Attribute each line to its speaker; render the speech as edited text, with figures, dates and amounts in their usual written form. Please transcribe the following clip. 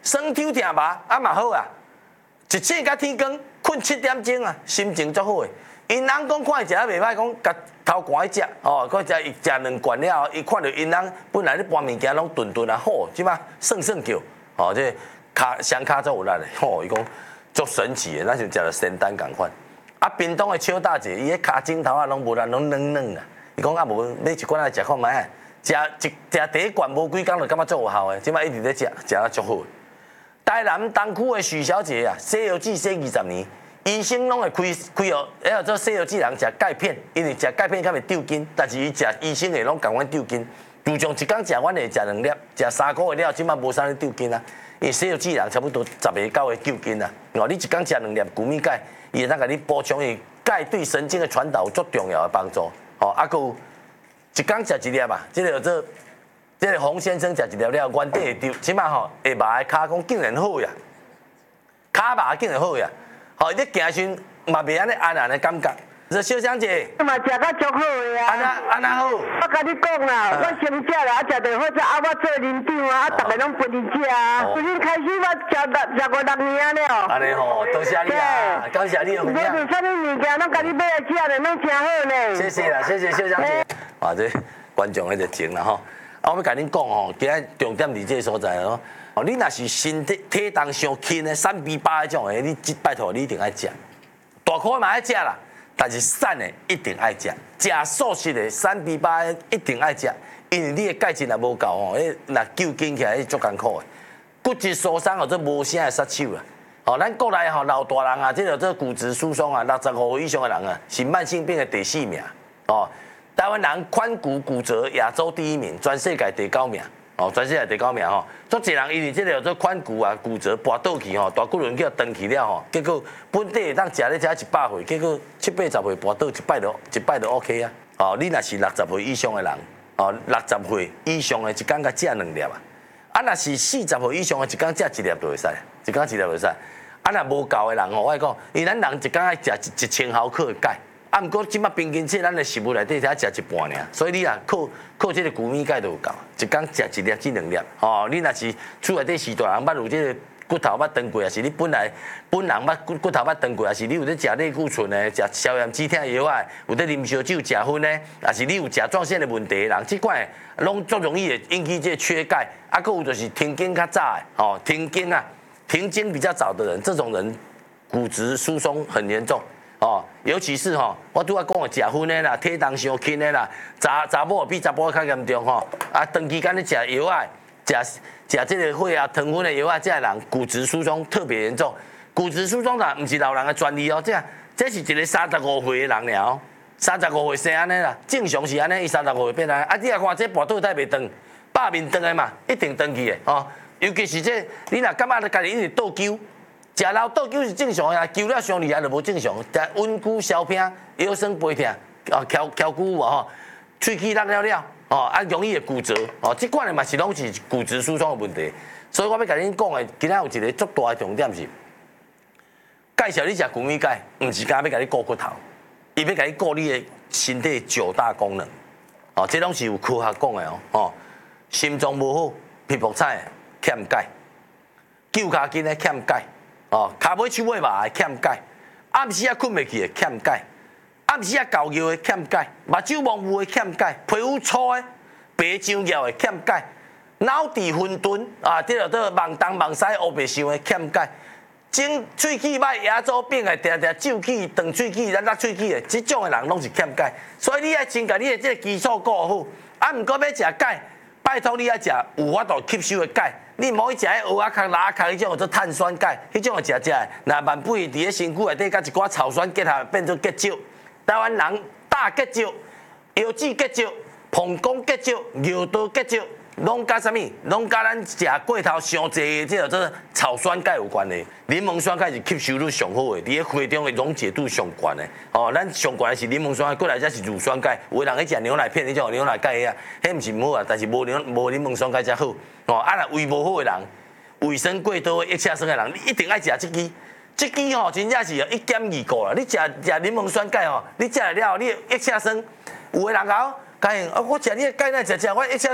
Speaker 1: 酸抽疼麻啊嘛好啊，一醒甲天光，困7点钟啊，心情足好诶。因翁讲看伊食啊袂歹，讲甲头寒去食，哦，佮食2罐了后，伊看到因翁本来咧搬物件拢顿顿啊，好，即摆算叫，哦，这双骹足有力诶，吼，伊讲足神奇诶，咱就食着仙丹共款。啊，屏东诶邱大姐，伊迄骹枕头啊拢无力，拢软软啊。伊讲啊无买一罐来食看觅啊，食第一罐无几工就感觉足有效诶，即摆一直咧食啊足好。台南东区诶许小姐啊，西药剂洗20年。医生拢会开哦，要做西药剂人食钙片，因为食钙片较袂丢筋，但是伊食医生诶拢共阮丢筋。就像一工食，阮会食2粒，食3个月了，即摆无啥咧丢筋啊。因为西药剂人差不多10个9个丢筋啊。哦，你一工食2粒谷米钙，伊会当甲你补充伊钙对神经诶传导有足重要诶帮助。哦，啊，佮有一工食1粒啊，即个洪先生食1粒了，原底会丢，即摆吼下巴诶骹讲竟然好呀，骹麻竟然好呀。好，你行时嘛袂安尼安尼感觉。这小香姐，
Speaker 2: 嘛食甲足好个啊！
Speaker 1: 安那好。
Speaker 2: 我甲你讲啦，我先食啦，食着好食，啊，我做领长啊，逐个拢分你食啊。从今开始我食过6年了。
Speaker 1: 安尼吼，多谢你啦，感谢你的分享。
Speaker 2: 无是啥物物件，拢甲你买来食咧，拢真好呢。
Speaker 1: 谢谢啦，谢谢小香姐。啊，这观众迄个情啦吼。啊，我要甲恁讲吼，今仔重点伫这个所在咯。哦，你若是身体重伤轻的3比8迄种的，你拜托你一定爱食。大块嘛爱食啦，但是瘦的一定爱食。食素食的3比8的一定爱食，因为你的钙质若无够吼，若救紧起来足艰苦的。骨质疏松或者无啥的杀手啦。哦，咱国内吼老大人啊，这骨质疏松啊，65岁以上的人啊，是慢性病的第4名。哦，台湾人髋骨骨折亚洲第1名，全世界第9名。哦，全世界第9名吼，足侪人因为这个做髋骨啊骨折跋倒去吼，大骨轮叫断去了吼，结果本地当食咧食100岁，结果70、80岁跋倒一摆就 OK 啊。哦，你若是60岁以上的人，哦，60岁以上的一工甲食2粒啊，啊若是40岁以上的一工食1粒就会使，一工1粒就会使。啊若无够的人吼，我讲，因为咱人一工爱食1000毫克的钙。啊，毋过即摆平均咱的食物内底才食1半尔，所以你啊靠这个谷米钙就有够，一工食1粒至2粒。哦，你若是厝内底是大人捌有这个骨头捌断过，也是你本人捌骨头捌断过，也是你有咧食类固醇的、食消炎止痛药啊，有咧啉烧酒、食薰的，也是你有甲状腺的问题的人，即款拢足容易会引起这个缺钙。啊，佫有就是停经较早的，哦，停经比较早的人，这种人骨质疏松很严重。哦，尤其是吼，我拄仔讲的食薰的啦，体重伤轻的啦，查某比查甫较严重吼。啊，长期间咧食药啊，食这个血啊、糖分的药啊，这人骨质疏松特别严重。骨质疏松啦，唔是老人的专利哦，这是一个35岁的人了哦，35岁生安尼啦，正常是安尼，伊35岁变安尼。啊，你来看这跋倒太袂长，百面长的嘛，一定长去的哦。尤其是这，你若感觉家己一直倒灸。食老倒灸是正常的，灸了伤厉害就无正常。食温灸消偏、腰酸背痛，哦，翘骨无吼，喙齿落了，哦，啊容易会骨折，哦，这款的嘛是拢是骨质疏松的问题。所以我要甲恁讲的，今仔有一个足大的重点是，介绍你食谷米钙，唔是干要甲你顾骨头，伊要甲你顾你的身体9大功能。哦，这拢是有科学讲的哦，哦，心脏无好、皮肤差欠钙，脚骹筋的欠钙。哦，骹尾手尾麻的欠钙，暗时啊困袂去的欠钙，暗时啊搞尿的欠钙，目睭模糊的欠钙，皮肤粗的、白上翘的欠钙，脑智混沌啊，这盲东盲西黑白想的欠钙，整喙齿歹、牙周病的，定皱起、长喙齿、落喙齿的，这种的人拢是欠钙，所以你爱先甲你的这个基础顾好，啊，毋过要食钙，拜托你爱食有法度吸收的钙。你唔好去食迄蚵仔壳、拉壳迄种做碳酸钙，迄种食的，那万不伫咧身躯内底甲一寡草酸结合变做结石。台湾人大结石、腰子结石、膀胱结石、尿道结石，拢甲啥物？拢甲咱食过头上济的这做草酸钙有关的。柠檬酸钙是吸收率上好的，伫咧血中的溶解度上悬的。哦，咱上悬的是柠檬酸钙，过来才是乳酸钙。有的人去食牛奶片，迄种牛奶钙啊，迄毋是唔好啊，但是无柠檬酸钙才好。哦，啊，若胃无好的人，胃酸过多的、腋下酸的人，你一定爱食这支。这支吼，真正是1.2个啦。你食柠檬酸钙吼，你食了，你腋下酸，有的人讲，我食你的钙，那食我腋下。